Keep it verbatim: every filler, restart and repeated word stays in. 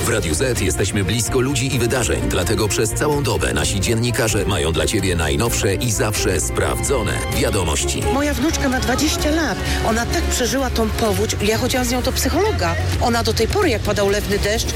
W Radiu Z jesteśmy blisko ludzi i wydarzeń, dlatego przez całą dobę nasi dziennikarze mają dla Ciebie najnowsze i zawsze sprawdzone wiadomości. Moja wnuczka ma dwadzieścia lat. Ona tak przeżyła tą powódź. Ja chodziłam z nią do psychologa. Ona do tej pory, jak padał lewny deszcz,